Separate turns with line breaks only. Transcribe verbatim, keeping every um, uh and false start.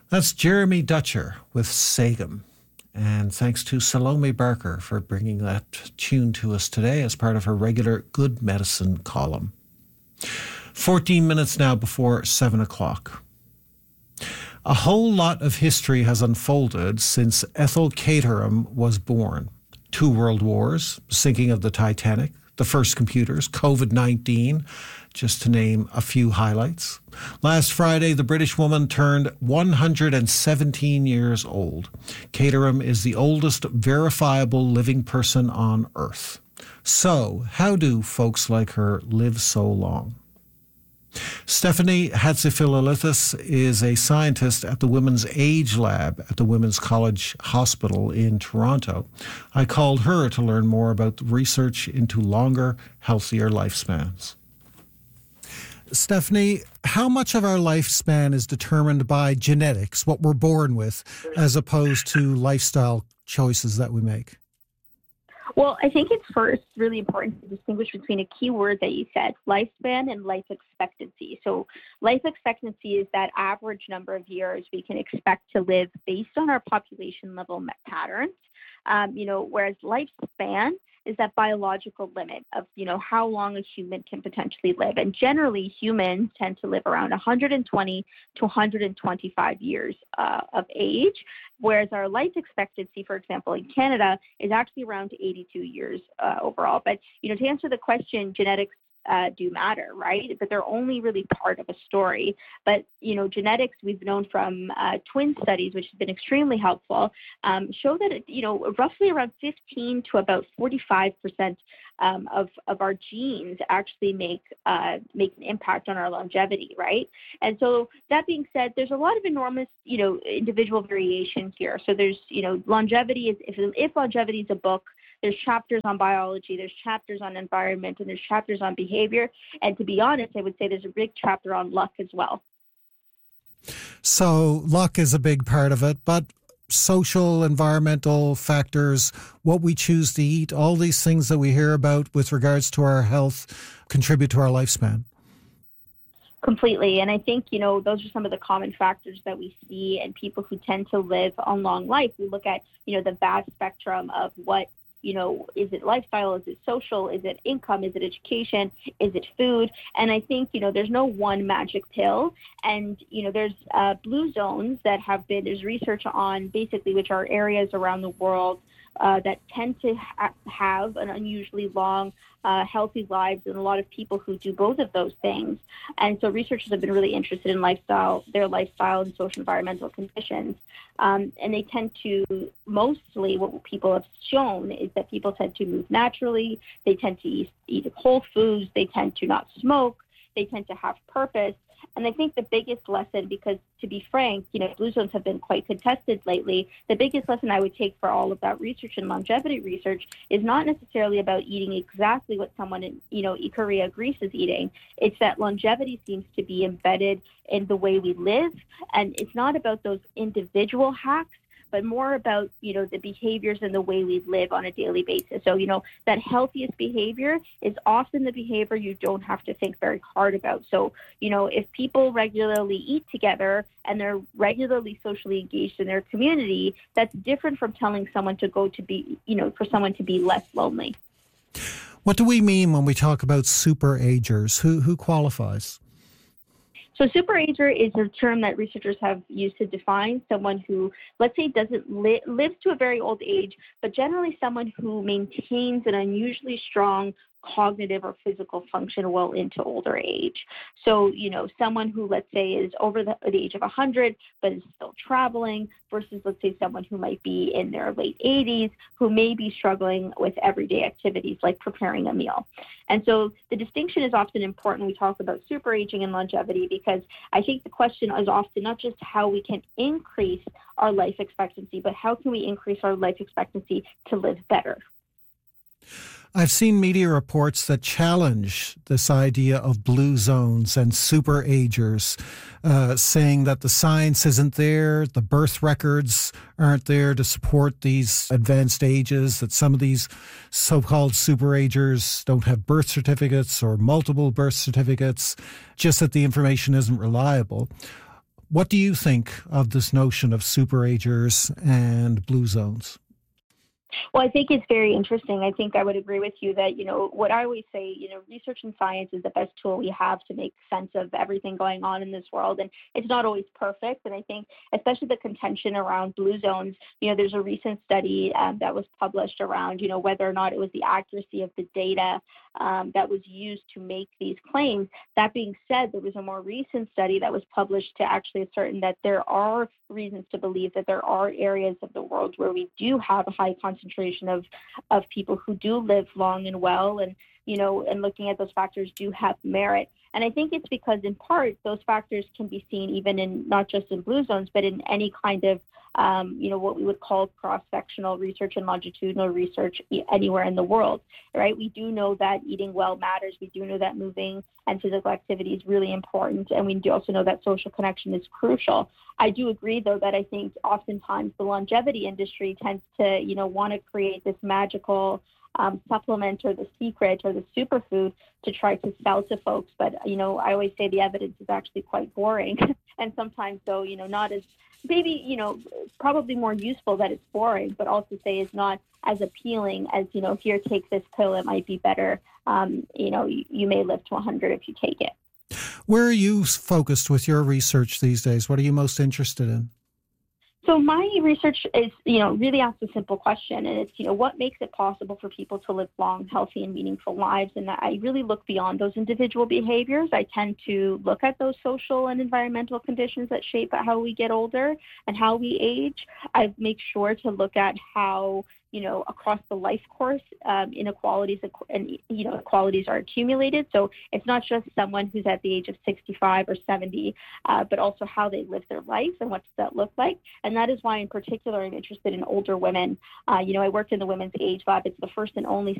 That's Jeremy Dutcher with Sagum. And thanks to Salome Barker for bringing that tune to us today as part of her regular Good Medicine column. fourteen minutes now before seven o'clock. A whole lot of history has unfolded since Ethel Caterham was born. Two world wars, sinking of the Titanic, the first computers, covid nineteen, just to name a few highlights. Last Friday, the British woman turned one hundred seventeen years old. Caterham is the oldest verifiable living person on Earth. So, how do folks like her live so long? Stephanie Hatzifilolithis is a scientist at the Women's Age Lab at the Women's College Hospital in Toronto. I called her to learn more about the research into longer, healthier lifespans. Stephanie, how much of our lifespan is determined by genetics, what we're born with, as opposed to lifestyle choices that we make?
Well, I think it's first really important to distinguish between a key word that you said, lifespan and life expectancy. So life expectancy is that average number of years we can expect to live based on our population level patterns. Um, you know, whereas lifespan is that biological limit of, you know, how long a human can potentially live. And generally, humans tend to live around one hundred twenty to one hundred twenty-five years uh, of age, whereas our life expectancy, for example, in Canada, is actually around eighty-two years uh, overall. But, you know, to answer the question, genetics Uh, do matter, right? But they're only really part of a story. But, you know, genetics, we've known from uh, twin studies, which has been extremely helpful, um, show that, it, you know, roughly around fifteen to about forty-five percent um, of, of our genes actually make, uh, make an impact on our longevity, right? And so that being said, there's a lot of enormous, you know, individual variation here. So there's, you know, longevity is, if, if longevity is a book, there's chapters on biology, there's chapters on environment, and there's chapters on behavior. And to be honest, I would say there's a big chapter on luck as well.
So luck is a big part of it, but social, environmental factors, what we choose to eat, all these things that we hear about with regards to our health contribute to our lifespan.
Completely. And I think, you know, those are some of the common factors that we see in people who tend to live a long life. We look at, you know, the vast spectrum of what, you know, is it lifestyle? Is it social? Is it income? Is it education? Is it food? And I think, you know, there's no one magic pill. And, you know, there's uh, blue zones that have been, there's research on basically which are areas around the world uh, that tend to ha- have an unusually long, uh, healthy lives, and a lot of people who do both of those things. And so researchers have been really interested in lifestyle, their lifestyle and social environmental conditions. Um, and they tend to, mostly what people have shown is that people tend to move naturally, they tend to eat, eat whole foods, they tend to not smoke, they tend to have purpose. And I think the biggest lesson, because to be frank, you know, blue zones have been quite contested lately. The biggest lesson I would take for all of that research and longevity research is not necessarily about eating exactly what someone in, you know, Korea, Greece is eating. It's that longevity seems to be embedded in the way we live. And it's not about those individual hacks, but more about, you know, the behaviors and the way we live on a daily basis. So, you know, that healthiest behavior is often the behavior you don't have to think very hard about. So, you know, if people regularly eat together and they're regularly socially engaged in their community, that's different from telling someone to go to be, you know, for someone to be less lonely.
What do we mean when we talk about super agers? Who, who qualifies?
So superager is a term that researchers have used to define someone who, let's say, doesn't li- live to a very old age, but generally someone who maintains an unusually strong cognitive or physical function well into older age. So, you know, someone who, let's say, is over the, the age of one hundred, but is still traveling, versus, let's say, someone who might be in their late eighties, who may be struggling with everyday activities like preparing a meal. And so the distinction is often important when we talk about super aging and longevity, because I think the question is often not just how we can increase our life expectancy, but how can we increase our life expectancy to live better?
I've seen media reports that challenge this idea of blue zones and super agers, uh, saying that the science isn't there, the birth records aren't there to support these advanced ages, that some of these so-called super agers don't have birth certificates or multiple birth certificates, just that the information isn't reliable. What do you think of this notion of superagers and blue zones?
Well, I think it's very interesting. I think I would agree with you that, you know, what I always say, you know, research and science is the best tool we have to make sense of everything going on in this world. And it's not always perfect. And I think, especially the contention around blue zones, you know, there's a recent study um, that was published around, you know, whether or not it was the accuracy of the data um, that was used to make these claims. That being said, there was a more recent study that was published to actually ascertain that there are reasons to believe that there are areas of the world where we do have a high concentration of of people who do live long and well, and you know and looking at those factors do have merit. And I think it's because in part those factors can be seen even in not just in blue zones but in any kind of um, you know what we would call cross-sectional research and longitudinal research anywhere in the world, right? We do know that eating well matters. We do know that moving and physical activity is really important, and we do also know that social connection is crucial. I do agree, though, that I think oftentimes the longevity industry tends to, you know, want to create this magical um, supplement or the secret or the superfood to try to sell to folks. But, you know, I always say the evidence is actually quite boring. And sometimes, though, you know, not as maybe, you know, probably more useful that it's boring, but also say is not as appealing as, you know, here, take this pill, it might be better. Um, you know, you, you may live to one hundred if you take it.
Where are you focused with your research these days? What are you most interested in?
So my research is, you know, really asks a simple question, and it's, you know, what makes it possible for people to live long, healthy, and meaningful lives? And I really look beyond those individual behaviors. I tend to look at those social and environmental conditions that shape how we get older and how we age. I make sure to look at how, you know, across the life course, um, inequalities and, you know, inequalities are accumulated. So it's not just someone who's at the age of sixty-five or seventy, uh, but also how they live their life and what does that look like. And that is why, in particular, I'm interested in older women. Uh, you know, I worked in the Women's Age Lab. It's the first and only